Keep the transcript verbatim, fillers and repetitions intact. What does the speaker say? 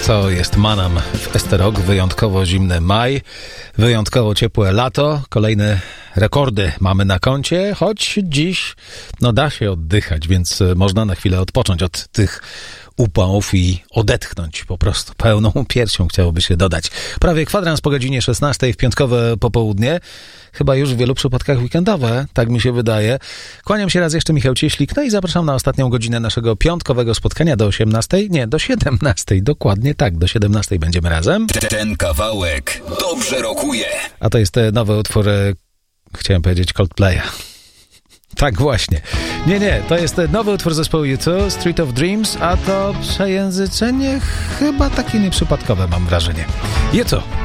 To jest Manam w Esterok, wyjątkowo zimny maj, wyjątkowo ciepłe lato, kolejne rekordy mamy na koncie, choć dziś no da się oddychać, więc można na chwilę odpocząć od tych upałów i odetchnąć po prostu pełną piersią, chciałoby się dodać. Prawie kwadrans po godzinie szesnastej w piątkowe popołudnie, chyba już w wielu przypadkach weekendowe, tak mi się wydaje. Kłaniam się raz jeszcze, Michał Cieślik, no i zapraszam na ostatnią godzinę naszego piątkowego spotkania do osiemnastej, nie, do siedemnastej, dokładnie tak, do siedemnastej będziemy razem. Ten kawałek dobrze rokuje. A to jest nowy utwór, chciałem powiedzieć Coldplaya. Tak właśnie. Nie, nie, to jest nowy utwór zespołu U dwa, Street of Dreams, a to przejęzyczenie chyba takie nieprzypadkowe, mam wrażenie. U dwa.